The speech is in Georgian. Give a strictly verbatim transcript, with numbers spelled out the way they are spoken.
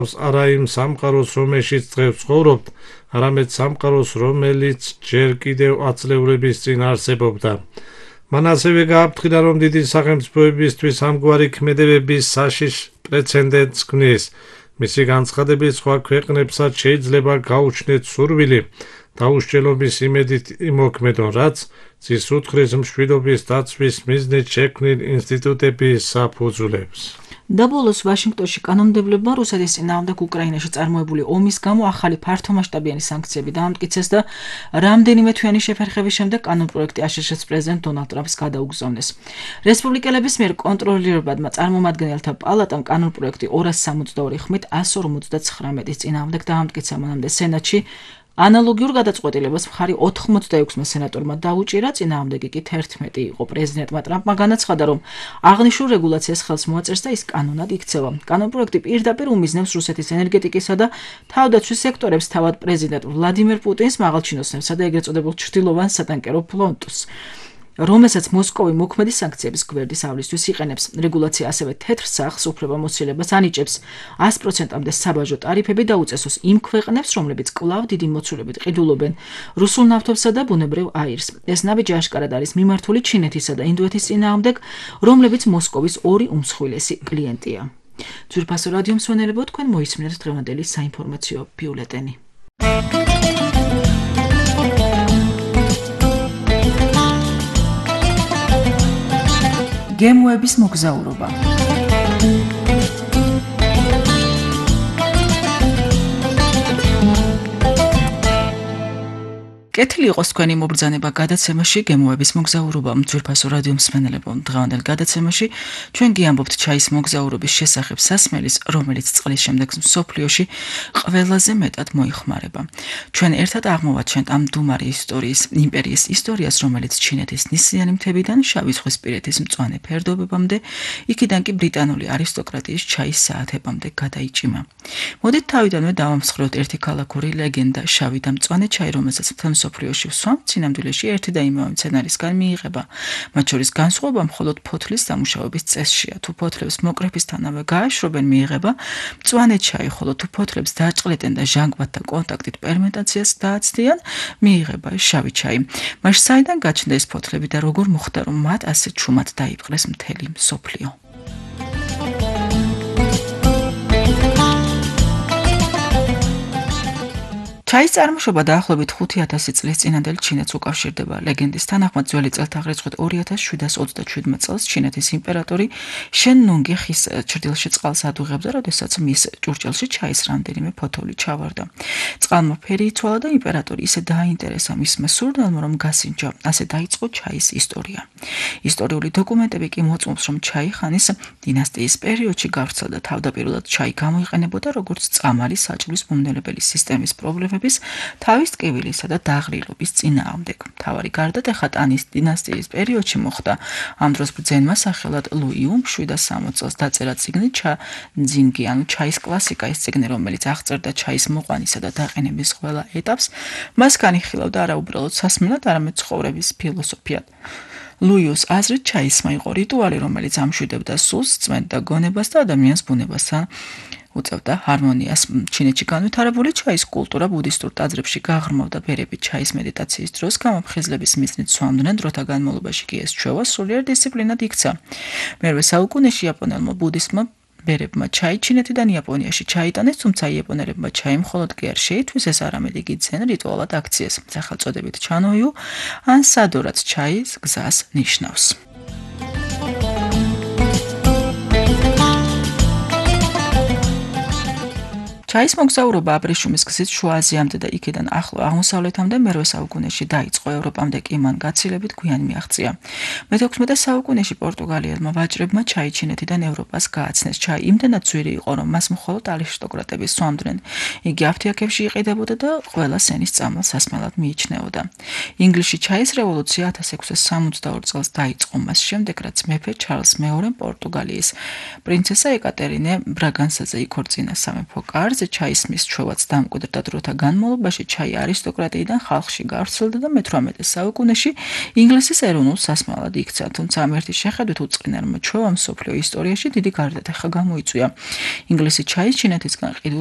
არა იმ სამყაროს, რომელშიც დღეს ცხოვრობთ, არამედ სამყაროს, რომელიც ჯერ კიდევ ათწლეულების წინ არსებობდა. მან ასევე გააფრთხილა, რომ დიდი სახელმწიფოებისთვის ამგვარი ქმედებების საშიშ პრეცედენტს ქმნის. მისი განცხადებით სხვა ქვეყნებსაც შეიძლება გაუჩნდეთ სურვილი დაუსჯელობის იმედით იმოქმედონ, რაც ძის უთხრის მშვიდობის დაცვის მიზნით შექმნილ ინსტიტუტების საფუძვლებს. დაბოლოს ვაშინგტონში კანონმდებლებმა რუსეთის წინააღმდეგ უკრაინაში წარმოებული ომის გამო ახალი ფართომასშტაბიანი სანქციები დაამტკიცეს და რამდენიმე თვიანი შეფერხების შემდეგ კანონპროექტი აშშ-ს პრეზიდენტ დონალდ ტრამპს გადაუგზავნეს. რესპუბლიკელების მიერ კონტროლირებადმა წარმომადგენელთა პალატამ კანონპროექტი ორას სამოცდაორი ხმით ასს ორმოცდაცხრამეტის წინააღმდეგ დაამტკიცა, მანამდე სენატში ანალოგიურ გადაწყვეტილებას მხარი ოთხმოცდაექვსმა სენატორმა დაუჭირა, წინააღმდეგი კი თერთმეტი იყო. პრეზიდენტმა ტრამპმა განაცხადა, რომ აღნიშნულ რეგულაციას ხელს მოაწერს და ის კანონად იქცევა. კანონპროექტი პირდაპირ უმიზნებს რუსეთის ენერგეტიკისა და თავდაცვის სექტორებს, თავად პრეზიდენტ ვლადიმერ პუტინს, მაღალჩინოსნებსა და ეგრეთ წოდებულ ჩრდილოვან სატანკერო ფლოტს, რომელსაც მოსკოვი მოქმედი სანქციების გვერდისავლისთვის იყენებს. რეგულაცია ასევე თეთრ სახლს უფლებამოსილებას ანიჭებს. ას პროცენტამდე საბაჟო ტარიფები დაუწესოს იმ ქვეყნებს, რომლებიც კვლავ დიდი მოცულებით ყიდულობენ რუსულ ნავთობსა და ბუნებრივ აირს. ეს ნაბიჯი აშკარად არის მიმართული ჩინეთისა და ინდოეთის წინააღმდეგ, რომლებიც მოსკოვის ორი უმსხვილესი კლიენტია. ძვირფასო რადიო მსმენელებო, თქვენ მოისმინეთ დღევანდელი საინფორმაციო ბიულეტენი. გემოების მოგზაურობა. კეთილი იყოს თქვენი მობრძანება გადაცემაში გემოების მოგზაურობა. ძვირფასო რადიო მსმენელებო, დღევანდელ გადაცემაში ჩვენ გიამბობთ ჩაის მოგზაურობის შესახებ სასმელის, რომელიც წყლის შემდეგ მსოფლიოში ყველაზე მეტად მოიხმარება. ჩვენ ერთად აღმოვაჩენთ ამ მდუმარი ისტორიის, იმპერიის ისტორიას, რომელიც ჩინეთის ნისლიანი მთებიდან შავიზღვისპირეთის მწვანე ფერდობებამდე, იქიდან კი ბრიტანული არისტოკრატიის ჩაის საათებამდე გადაიჭიმა. მოდით თავიდანვე დავამსხვრევთ ერთი ქალაქური ლეგენდა, შავი და მწვანე ჩაი, რომელსაც მსოფლიოში ვსვამ, წინამძღოლში ერთი და იმავე მცენარისგან მიიღება. მათ შორის განსხვავება მხოლოდ ფოთლის დამუშავების წესშია. თუ ფოთლებს მოკრეფისთანავე გააშრობენ, მიიღება მწვანე ჩაი, ხოლო თუ ფოთლებს დააჭყლეტენ და ჟანგბადთან კონტაქტით ფერმენტაციას დააცდიან, მიიღება შავი ჩაი. მას საიდან გაჩნდა ეს ფოთლები და როგორ მოხდა, რომ მათ ასე ჩუმად დაიპყრეს მთელი მსოფლიო? ჩაის წარმოშობა დაახლოებით ხუთი ათასი წლის წინანდელ ჩინეთს უკავშირდება. ლეგენდის თანახმად ძველი წელთაღრიცხვით ორი ათას შვიდას ოცდაშვიდმე წელს ჩინეთის იმპერატორი შენ ნუნგი ხის ჭრდილში წყალს ადუღებდა, როდესაც მის ჭურჭელში ჩაის რამდენიმე ფოთოლი ჩავარდა. წყალმა ფერი იცვალა და იმპერატორი ისე დააინტერესა მისმა სურნელმა, რომ გასინჯა. ასე დაიწყო ჩაის ისტორია. ისტორიული დოკუმენტები კი მოწმობს, რომ ჩაი ხანის დინასტიის პერიოდში გავრცელდა. თავდაპირველად ჩაი გამოიყენებოდა როგორც წამალი საჭმლის მომნელებელი სისტემის პრობლემები თავის ტკივილისა და დაღრილობის წინააღმდეგ. მთავარი გარდატეხა ტანის დინასტიის პერიოდში მოხდა. ამ დროს ბრძენმა სახელად ლუიუმ შვიდას სამოცდაოთხ წელს დაწერა წიგნი ჩაძინგი, ანუ ჩაის კლასიკა, ის წიგნი, რომელიც აღწერდა ჩაის მოყვანისა და დაყენების ყველა ეტაპს, მას განიხილავდა არა უბრალოდ სასმელად, არამედ ცხოვრების ფილოსოფიად. ლუიუს აზრით ჩაისმა იყო რიტუალი, რომელიც ამშვიდებდა სულს, წმენდა გონებას და ადამიანს ბუნებასთან უწევდა ჰარმონიას. ჩინეთში განვითარებული ჩაის კულტურა ბუდისტურ ტაძრებში გაღრმავდა ბერები ჩაის მედიტაციის დროს, გამოფხიზლების მიზნით სვამდნენ, დროთა განმავლობაში კი ეს ჩვევა სულიერ დისციპლინად იქცა. მერვე საუკუნეში იაპონელმა ბუდისტმა ბერებმა ჩაი ჩინეთიდან იაპონიაში ჩაიტანეს, თუმცა იაპონელებმა ჩაი მხოლოდ კი არ შეითვისეს, არამედ იგი ძენ რიტუალად აქციეს. სახელწოდებით ჩანოიუ ან სადორაც ჩაის გზას ნიშნავს. ჩაის მოგზაურობა აბრეშუმის გზით შუა აზიამდე და იქიდან ახლო აღმოსავლეთამდე მერვე საუკუნეში დაიწყო. ევროპამდე კი მან გაცილებით გვიან მიაღწია. მეთექვსმეტე საუკუნეში პორტუგალიელმა ვაჭრებმა ჩაი ჩინეთიდან ევროპას გააცნეს. ჩაი იმდენად ძვირი იყო, რომ მას მხოლოდ არისტოკრატები სვამდნენ. იგი აფთიაქებში იყიდებოდა და ყველა სენის წამალ სასმელად მიიჩნეოდა. ინგლისში ჩაის რევოლუცია ათას ექვსას სამოცდაორ წელს დაიწყო. მას შემდეგ, რაც მეფე ჩარლს მეორემ პორტუგალიის პრინცესა ეკატერინე ბრაგანსაზე იქორწინა სამეფო კარს, ყველაზე ჩაის მის ჩვევაც დამკვიდრდა დროთა განმავლობაში. ჩაი არისტოკრატიიდან ხალხში გავრცელდა და მეთვრამეტე საუკუნეში ინგლისის ეროვნულ სასმელად იქცა, თუმცა ამ ერთი შეხედვით უწყინარმა ჩვევამ მსოფლიო ისტორიაში დიდი გარდატეხა გამოიწვია. ინგლისი ჩაის ჩინეთისგან